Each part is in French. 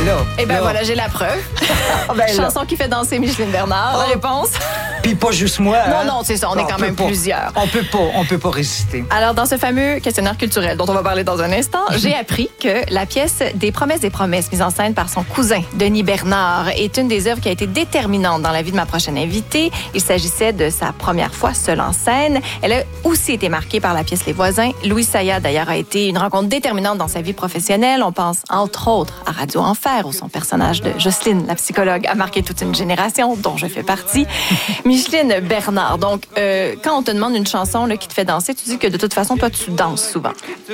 là. Eh bien là. voilà, j'ai la preuve. Chanson qui fait danser Micheline Bernard, la réponse. Puis pas juste moi. Non, hein? non, c'est ça, on est quand même plusieurs. On peut pas résister. Alors, dans ce fameux questionnaire culturel dont on va parler dans un instant, j'ai appris que la pièce Des promesses, mise en scène par son cousin, Denis Bernard, est une des œuvres qui a été déterminante dans la vie de ma prochaine invitée. Il s'agissait de sa première fois seule en scène. Elle a aussi été marquée par la pièce Les Voisins. Louis Sayah, d'ailleurs, a été une rencontre déterminante dans sa vie professionnelle. On pense, entre autres, à Radio Enfer, où son personnage de Jocelyne, la psychologue, a marqué toute une génération, dont je fais partie. Micheline Bernard, donc, quand on te demande une chanson là, qui te fait danser, tu dis que de toute façon, toi, tu danses souvent.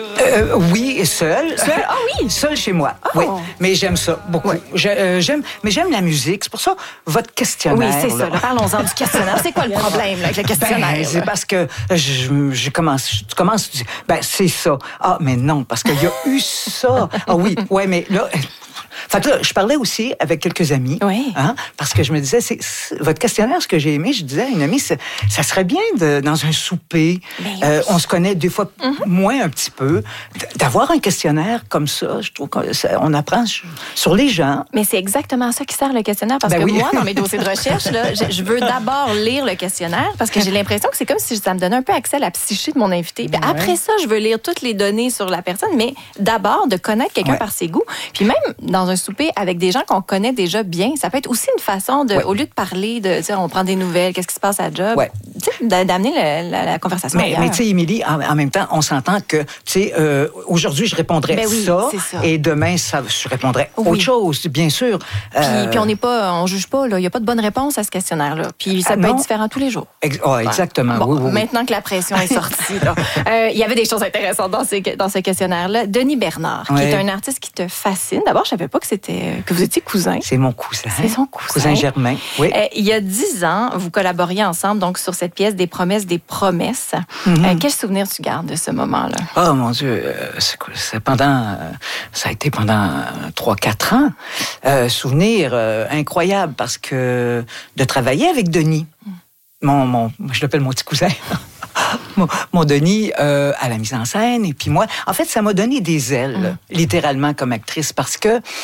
Oui, et seul. Seul? Ah oui? Seul chez moi, Oh. oui. Mais j'aime ça beaucoup. Oui. J'aime la musique. C'est pour ça, votre questionnaire... Oui, c'est ça. Là, parlons-en du questionnaire. C'est quoi le problème là, avec le questionnaire? C'est parce que tu commences, tu dis, c'est ça. Ah, mais non, parce qu'il y a eu ça. Ah oui, ouais, mais là... Fait que là, je parlais aussi avec quelques amis, oui. Parce que je me disais, votre questionnaire, ce que j'ai aimé, je disais à une amie, ça serait bien dans un souper, on se connaît des fois moins un petit peu, d'avoir un questionnaire comme ça, je trouve qu'on apprend sur les gens. Mais c'est exactement ça qui sert le questionnaire, parce que oui. moi, dans mes dossiers de recherche, là, je veux d'abord lire le questionnaire, parce que j'ai l'impression que c'est comme si ça me donnait un peu accès à la psyché de mon invité. Puis après ça, je veux lire toutes les données sur la personne, mais d'abord de connaître quelqu'un par ses goûts. Puis même dans un souper avec des gens qu'on connaît déjà bien, ça peut être aussi une façon de, au lieu de parler de, on prend des nouvelles, qu'est-ce qui se passe à la job, d'amener la conversation ailleurs. Mais tu sais, Émilie, en même temps, on s'entend que, tu sais, aujourd'hui, je répondrais ça, et demain, je répondrais autre chose, bien sûr. Puis on juge pas, là. Il n'y a pas de bonne réponse à ce questionnaire-là. Puis ça peut être différent tous les jours. Exactement. Bon, oui. Maintenant que la pression est sortie, il y avait des choses intéressantes dans ce questionnaire-là. Denis Bernard, qui est un artiste qui te fascine. D'abord, je savais pas que vous étiez cousins. C'est mon cousin. C'est son cousin. Cousin Germain, oui. Il y a 10 ans, vous collaboriez ensemble donc sur cette pièce Des promesses. Quel souvenir tu gardes de ce moment-là? Oh mon Dieu, ça a été pendant 3-4 ans. Souvenir incroyable parce que de travailler avec Denis, je l'appelle mon petit cousin. Mon Denis à la mise en scène, et puis moi, en fait, ça m'a donné des ailes, littéralement, comme actrice, parce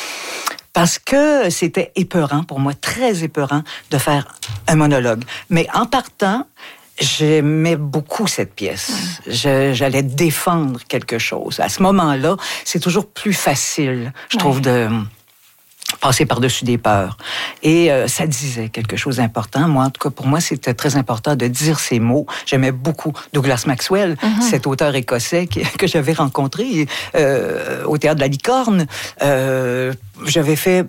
que c'était épeurant pour moi, très épeurant, de faire un monologue. Mais en partant, j'aimais beaucoup cette pièce. J'allais défendre quelque chose. À ce moment-là, c'est toujours plus facile, je trouve, de passer par-dessus des peurs. Et ça disait quelque chose d'important. Moi, en tout cas, pour moi, c'était très important de dire ces mots. J'aimais beaucoup Douglas Maxwell, cet auteur écossais que j'avais rencontré au Théâtre de la Licorne. J'avais fait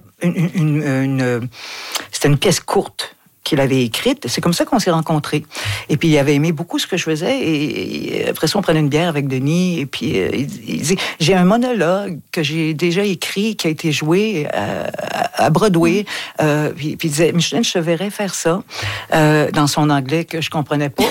c'était une pièce courte qu'il avait écrite. C'est comme ça qu'on s'est rencontrés. Et puis, il avait aimé beaucoup ce que je faisais. Et après ça, on prenait une bière avec Denis. Et puis, il dit, j'ai un monologue que j'ai déjà écrit, qui a été joué à Broadway. Puis il disait, Micheline, je te verrais faire ça dans son anglais que je comprenais pas.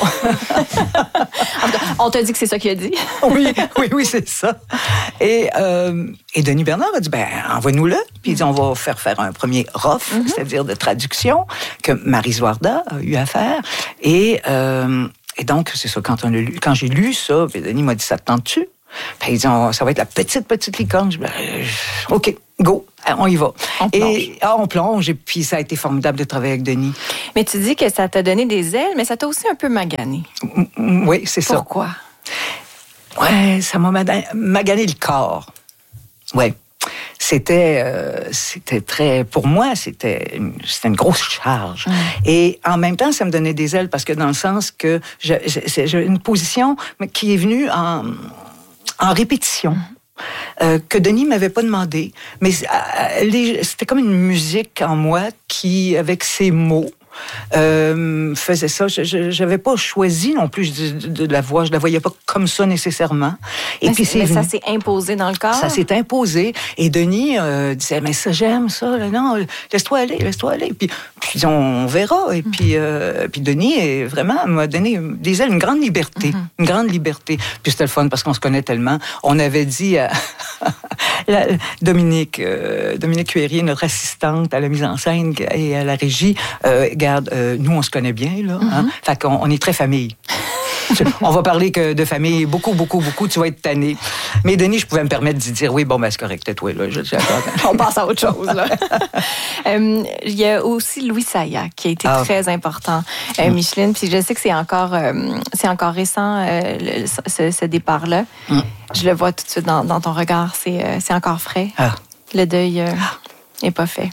On t'a dit que c'est ça qu'il a dit? Oui, c'est ça. Et Denis Bernard a dit, envoie-nous-le. Puis il dit, on va faire un premier rough, c'est-à-dire de traduction, que Marie Zouarda a eu à faire. Et donc, c'est ça, quand j'ai lu ça, Denis m'a dit, ça te tente-tu? Puis il dit, ça va être la petite licorne. Je dis, OK, go, on y va. On plonge, et puis ça a été formidable de travailler avec Denis. Mais tu dis que ça t'a donné des ailes, mais ça t'a aussi un peu magané. Oui, c'est ça. Pourquoi? Ouais, ça m'a magané le corps. Ouais. C'était pour moi, c'était une grosse charge. Et en même temps, ça me donnait des ailes parce que dans le sens que j'ai une position qui est venue en répétition. Que Denis m'avait pas demandé, mais c'était comme une musique en moi qui, avec ses mots, faisait ça. Je n'avais pas choisi non plus de la voix. Je la voyais pas comme ça nécessaps. Et puis mais ça s'est imposé dans le corps. Ça s'est imposé. Et Denis disait, mais ça, j'aime ça. Là, non, laisse-toi aller. Puis on verra. Et puis Denis vraiment m'a donné des ailes, une grande liberté. Une grande liberté. Puis c'était le fun parce qu'on se connaît tellement. On avait dit à Dominique Cuérier, notre assistante à la mise en scène et à la régie, regarde, nous, on se connaît bien, là. Fait qu'on est très famille. On va parler que de famille, beaucoup, tu vas être tanné. Mais Denis, je pouvais me permettre d'y dire, oui, bon, ben c'est correct, toi, là, On passe à autre chose, là. Il y a aussi Louis Saya, qui a été très important, Micheline, puis je sais que c'est encore récent, ce départ-là. Je le vois tout de suite dans ton regard, c'est encore frais. Le deuil n'est pas fait.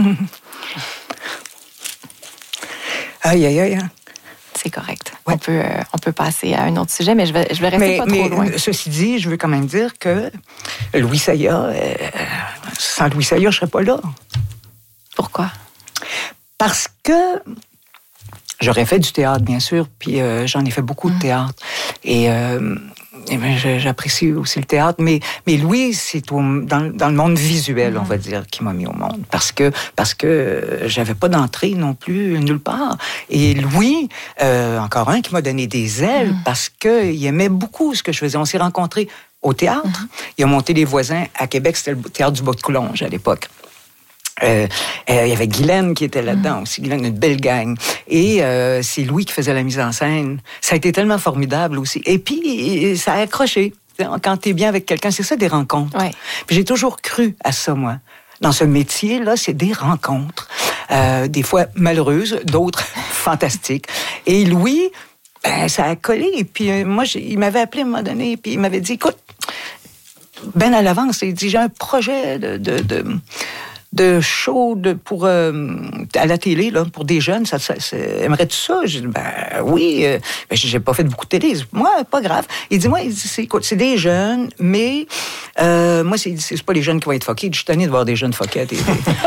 Aïe. C'est correct. Ouais. On peut passer à un autre sujet, mais je vais rester pas trop loin. Ceci dit, je veux quand même dire que Louis Saya, sans Louis Saya, je serais pas là. Pourquoi? Parce que j'aurais fait du théâtre, bien sûr, puis j'en ai fait beaucoup de théâtre. Et j'apprécie aussi le théâtre, mais Louis, c'est dans le monde visuel, on va dire, qui m'a mis au monde. Parce que j'avais pas d'entrée non plus nulle part. Et Louis, encore un qui m'a donné des ailes, parce qu'il aimait beaucoup ce que je faisais. On s'est rencontrés au théâtre. Il a monté Les Voisins à Québec, c'était le théâtre du Bas-de-Coulonges à l'époque. Il y avait Guylaine qui était là-dedans aussi. Guylaine, une belle gang. Et c'est Louis qui faisait la mise en scène. Ça a été tellement formidable aussi. Et puis, ça a accroché. Quand t'es bien avec quelqu'un, c'est ça, des rencontres. Ouais. Puis j'ai toujours cru à ça, moi. Dans ce métier-là, c'est des rencontres. Des fois malheureuses, d'autres fantastiques. Et Louis, ça a collé. Et puis moi, il m'avait appelé à un moment donné, puis il m'avait dit, écoute, ben à l'avance, il dit, j'ai un projet de show pour à la télé là pour des jeunes, aimerais-tu ça? J'ai dit oui, j'ai pas fait beaucoup de télé. Moi, pas grave. Il dit c'est des jeunes, mais moi c'est pas les jeunes qui vont être fuckés. Je suis tanné de voir des jeunes fuckés à télé.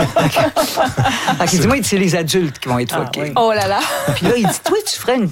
Il dit c'est les adultes qui vont être fuckés. Oui. Oh là là. Puis là il dit toi tu ferais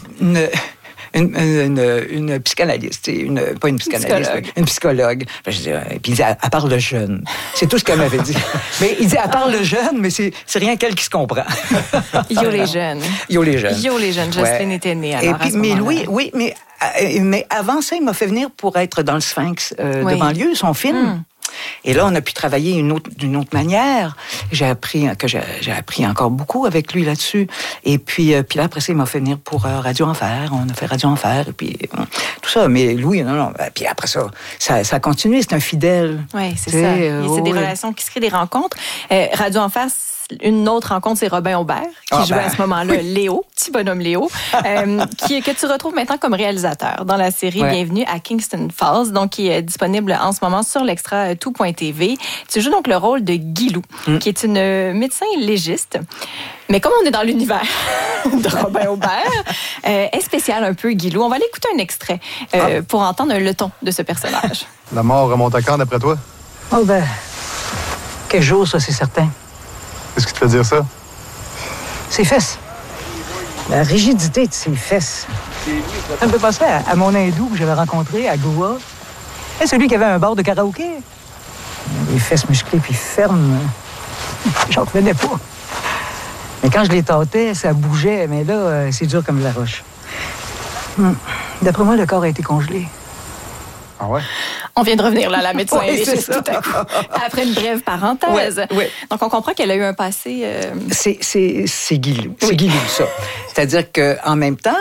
une psychanalyste, pas une psychanalyste, une psychologue. Je dis, puis il dit, elle parle de jeune. C'est tout ce qu'elle m'avait dit. Mais il dit, elle parle de jeune, mais c'est rien qu'elle qui se comprend. Yo les jeunes. Jocelyne était née alors. Et puis, mais Louis, oui, mais avant ça, il m'a fait venir pour être dans le Sphinx de banlieue, son film. Et là, on a pu travailler d'une autre manière. J'ai appris encore beaucoup avec lui là-dessus. Et puis là, après ça, il m'a fait venir pour Radio Enfer. On a fait Radio Enfer, et puis tout ça. Mais Louis, non. Puis après ça a continué. C'est un fidèle. Oui, c'est ça. C'est des relations qui se créent, des rencontres. Radio Enfer, une autre rencontre, c'est Robin Aubert, qui jouait à ce moment-là Léo, petit bonhomme Léo, que tu retrouves maintenant comme réalisateur dans la série Bienvenue à Kingston Falls, donc qui est disponible en ce moment sur l'extra tout.tv. Tu joues donc le rôle de Guilou, qui est une médecin légiste. Mais comme on est dans l'univers de Robin Aubert, est spécial un peu Guilou. On va aller écouter un extrait pour entendre le ton de ce personnage. La mort remonte à quand, d'après toi? Oh ben, quel jour, ça, c'est certain. Qu'est-ce qui te fait dire ça? Ses fesses. La rigidité de ses fesses. Ça me fait penser à mon hindou que j'avais rencontré à Goa. C'est celui qui avait un bar de karaoké. Les fesses musclées puis fermes. J'en revenais pas. Mais quand je les tâtais, ça bougeait. Mais là, c'est dur comme de la roche. D'après moi, le corps a été congelé. Ah ouais? On vient de revenir là, la médecin légiste tout à coup. Après une brève parenthèse. Ouais. Donc, on comprend qu'elle a eu un passé... C'est Guilou. C'est Guilou, ça. C'est-à-dire qu'en même temps,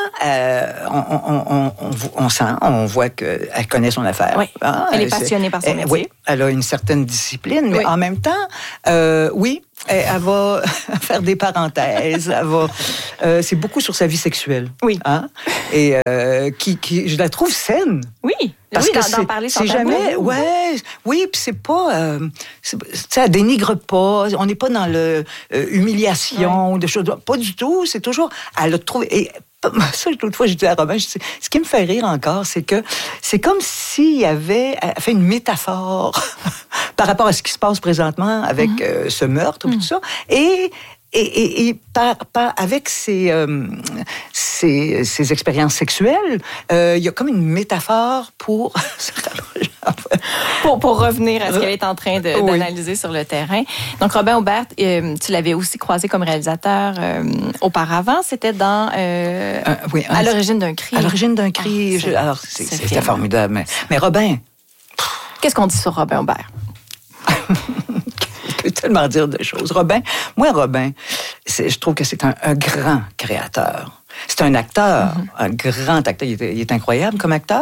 on voit qu'elle connaît son affaire. Oui. Elle est passionnée par son métier. Oui, elle a une certaine discipline, mais en même temps, elle va faire des parenthèses. C'est beaucoup sur sa vie sexuelle. Oui. Hein? Et qui, je la trouve saine. Oui. Parce que d'en parler sans c'est jamais, oui, puis c'est pas, ça dénigre pas. On n'est pas dans l'humiliation ou des choses, pas du tout. C'est toujours, elle a trouvé. Et ça, l'autre fois, j'ai dit à Robin, ce qui me fait rire encore, c'est que c'est comme s'il avait fait une métaphore par rapport à ce qui se passe présentement avec ce meurtre ou tout ça, et avec ses expériences sexuelles, il y a comme une métaphore pour revenir à ce qu'elle est en train d'analyser sur le terrain. Donc, Robin Aubert, tu l'avais aussi croisé comme réalisateur auparavant. C'était dans À l'origine d'un cri. À l'origine d'un cri. Alors, c'était formidable. Mais Robin... Qu'est-ce qu'on dit sur Robin Aubert? Je peux tellement dire de choses. Robin, je trouve que c'est un grand créateur. C'est un acteur, un grand acteur. Il est incroyable comme acteur.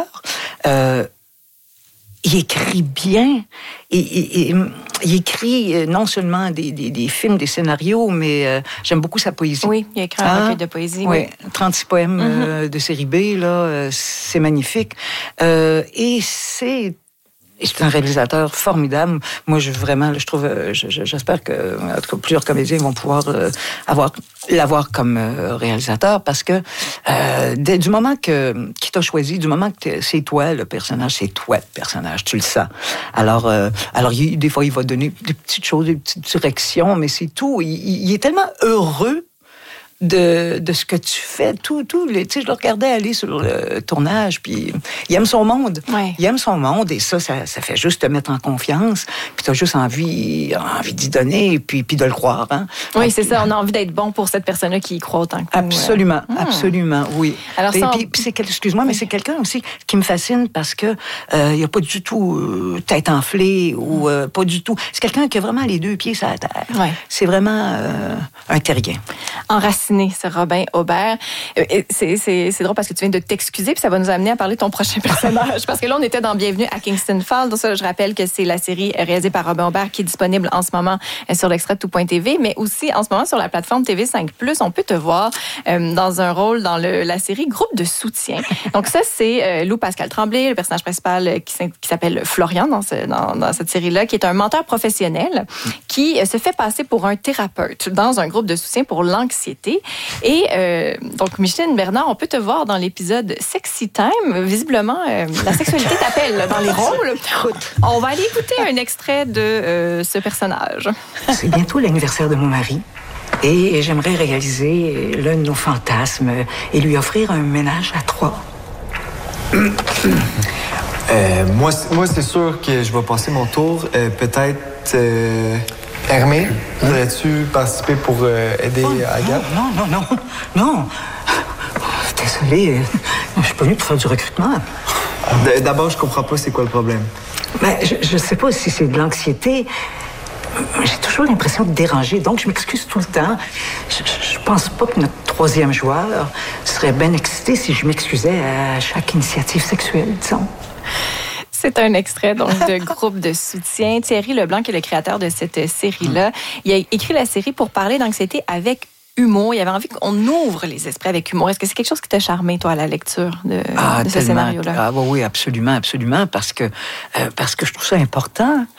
Il écrit bien. Il écrit non seulement des films, des scénarios, mais j'aime beaucoup sa poésie. Oui, il a écrit un recueil de poésie. Oui, 36 poèmes de série B, là, c'est magnifique. Et c'est un réalisateur formidable. Moi, j'espère que en tout cas, plusieurs comédiens vont pouvoir l'avoir comme réalisateur parce que du moment qu'il t'a choisi, du moment que c'est toi le personnage, tu le sens. Alors des fois, il va donner des petites choses, des petites directions, mais c'est tout. Il est tellement heureux de ce que tu fais. Tu sais, je le regardais aller sur le tournage, puis il aime son monde. Ouais. Il aime son monde, et ça fait juste te mettre en confiance, puis tu as juste envie d'y donner, puis de le croire. Hein? Oui, c'est ça. On a envie d'être bon pour cette personne-là qui y croit autant que nous. Absolument, oui. Alors, Excuse-moi, mais c'est quelqu'un aussi qui me fascine parce que il a pas du tout tête enflée ou pas du tout. C'est quelqu'un qui a vraiment les deux pieds sur la terre. Ouais. C'est vraiment un terrien. Enraciné, c'est Robin Aubert. C'est drôle parce que tu viens de t'excuser, puis ça va nous amener à parler de ton prochain personnage. Parce que là, on était dans Bienvenue à Kingston Falls. Donc ça, je rappelle que c'est la série réalisée par Robin Aubert qui est disponible en ce moment sur l'extrait de tout.tv, mais aussi en ce moment sur la plateforme TV5+. On peut te voir dans un rôle dans la série Groupe de soutien. Donc ça, c'est Lou Pascal Tremblay, le personnage principal qui s'appelle Florian dans cette série-là, qui est un menteur professionnel qui se fait passer pour un thérapeute dans un groupe de soutien pour l'anxiété. Et donc, Micheline Bernard, on peut te voir dans l'épisode Sexy Time. Visiblement, la sexualité t'appelle dans les rôles. On va aller écouter un extrait de ce personnage. C'est bientôt l'anniversaire de mon mari. Et j'aimerais réaliser l'un de nos fantasmes et lui offrir un ménage à 3. Moi, c'est sûr que je vais passer mon tour. Peut-être... Hermé, voudrais-tu participer pour aider Agathe? Non. Désolé, je suis pas venu pour faire du recrutement. D'abord, je comprends pas c'est quoi le problème. Mais je sais pas si c'est de l'anxiété. J'ai toujours l'impression de déranger, donc je m'excuse tout le temps. Je pense pas que notre troisième joueur serait bien excité si je m'excusais à chaque initiative sexuelle, disons. C'est un extrait donc de Groupe de soutien. Thierry Leblanc, qui est le créateur de cette série-là, il a écrit la série pour parler d'anxiété avec humour. Il avait envie qu'on ouvre les esprits avec humour. Est-ce que c'est quelque chose qui t'a charmé, toi, à la lecture de ce scénario-là? Ah oui, absolument, parce que je trouve ça important.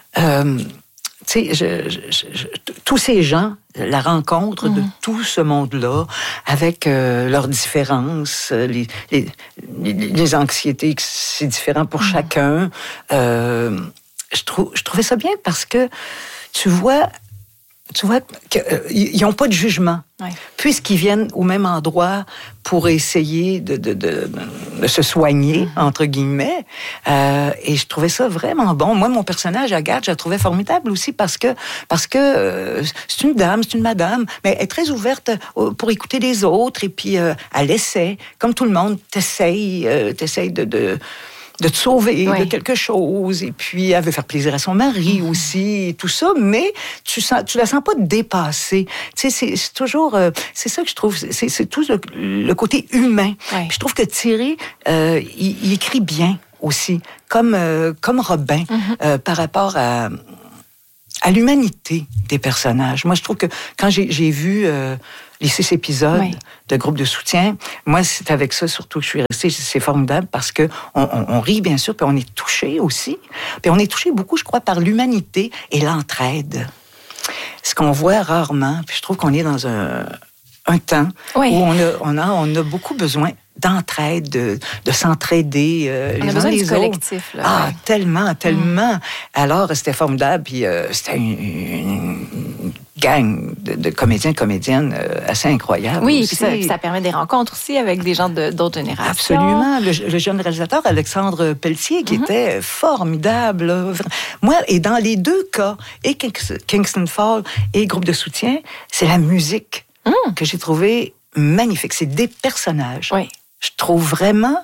Tu sais, tous ces gens, la rencontre de tout ce monde-là, avec leurs différences, les anxiétés, c'est différent pour chacun. Je trouvais ça bien parce que tu vois qu'ils n'ont pas de jugement. Ouais. Puisqu'ils viennent au même endroit pour essayer de se soigner, entre guillemets. Et je trouvais ça vraiment bon. Moi, mon personnage, Agathe, je la trouvais formidable aussi parce que c'est une dame, c'est une madame, mais elle est très ouverte pour écouter les autres et puis elle essaie, comme tout le monde, t'essayes de te sauver de quelque chose. Et puis, elle veut faire plaisir à son mari aussi, et tout ça, mais tu la sens pas dépassée. Tu sais, c'est toujours... c'est ça que je trouve, c'est tout le côté humain. Ouais. Puis je trouve que Thierry, il écrit bien aussi, comme Robin, par rapport à l'humanité des personnages. Moi, je trouve que quand j'ai vu les 6 épisodes de Groupe de soutien, moi, c'est avec ça surtout que je suis restée. C'est formidable parce que on rit, bien sûr, puis on est touché aussi. Puis on est touché beaucoup, je crois, par l'humanité et l'entraide. Ce qu'on voit rarement, puis je trouve qu'on est dans un temps où on a beaucoup besoin d'entraide, de s'entraider les uns les autres. Collectif, là. Ah, tellement. Alors, c'était formidable, puis c'était une gang de comédiens, comédiennes assez incroyable. Oui, aussi. Puis ça permet des rencontres aussi avec des gens d'autres générations. Absolument. Le jeune réalisateur Alexandre Pelletier, qui était formidable. Là. Moi, et dans les deux cas, et Kingston Falls et Groupe de soutien, c'est la musique que j'ai trouvée magnifique. C'est des personnages. Oui. Je trouve vraiment...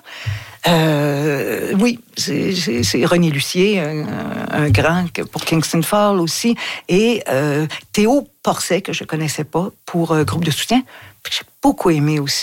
oui, c'est René Lucier, un grand pour Kingston Falls aussi, et Théo Porcet, que je connaissais pas, pour Groupe de soutien, que j'ai beaucoup aimé aussi.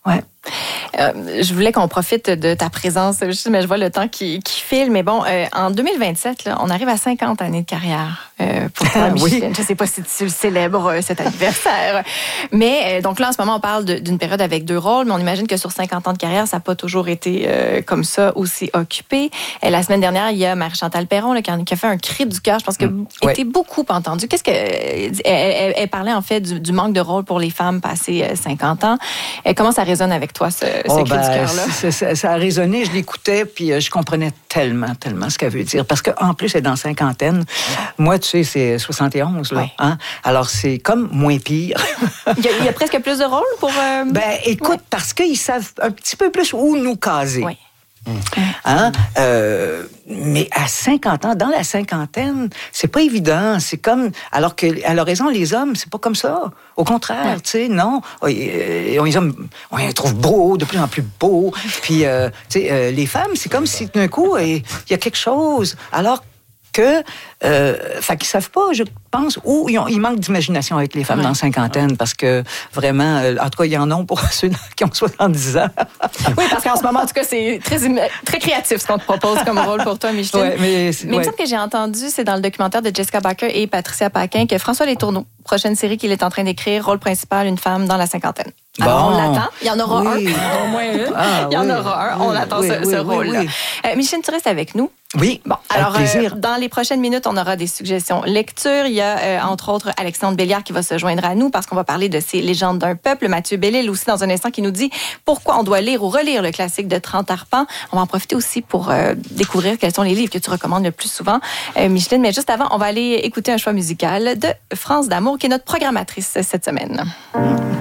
Ouais. Je voulais qu'on profite de ta présence, mais je vois le temps qui file. Mais bon, en 2027, là, on arrive à 50 années de carrière pour toi, Micheline. Oui. Je ne sais pas si tu le célèbres, cet anniversaire. Mais donc là, en ce moment, on parle d'une période avec 2 rôles, mais on imagine que sur 50 ans de carrière, ça n'a pas toujours été comme ça, aussi occupé. La semaine dernière, il y a Marie-Chantal Perron là, qui a fait un cri du cœur. Je pense qu'elle a été beaucoup entendue. Qu'est-ce que elle parlait en fait du manque de rôle pour les femmes passées 50 ans. Comment ça résonne avec toi, ce cri du cœur-là? Ça a résonné, je l'écoutais, puis je comprenais tellement ce qu'elle veut dire. Parce qu'en plus, elle est dans cinquantaine. Moi, tu sais, c'est 71, là. Oui. Hein? Alors, c'est comme moins pire. Il y a presque plus de rôles pour... Écoute, parce qu'ils savent un petit peu plus où nous caser. Oui. Hein? Mais à 50 ans, dans la cinquantaine, c'est pas évident. C'est comme... Alors qu'elle a raison, les hommes, c'est pas comme ça. Au contraire, tu sais, non. Les hommes, on les trouve beaux, de plus en plus beaux. Puis, tu sais, les femmes, c'est comme si d'un coup, il y a quelque chose. Alors que... fait qu'ils savent pas, je pense, ou il manque d'imagination avec les femmes dans la cinquantaine, parce que vraiment, en tout cas, il y en a pour ceux qui ont 70 ans. Oui, parce qu'en ce moment, en tout cas, c'est très créatif ce qu'on te propose comme rôle pour toi, Micheline. Ouais, mais il me semble que j'ai entendu, c'est dans le documentaire de Jessica Barker et Patricia Paquin, que François Letourneau, prochaine série qu'il est en train d'écrire, rôle principal, une femme dans la cinquantaine. Alors, on l'attend. Il y en aura un. Au moins une. Il y en aura un. On attend ce rôle-là. Micheline, tu restes avec nous. Oui, bon, alors, dans les prochaines minutes, on aura des suggestions lecture. Il y a, entre autres, Alexandre Béliard qui va se joindre à nous parce qu'on va parler de ces légendes d'un peuple. Mathieu Bellil aussi, dans un instant, qui nous dit pourquoi on doit lire ou relire le classique de 30 arpents. On va en profiter aussi pour découvrir quels sont les livres que tu recommandes le plus souvent, Micheline. Mais juste avant, on va aller écouter un choix musical de France D'Amour, qui est notre programmatrice cette semaine.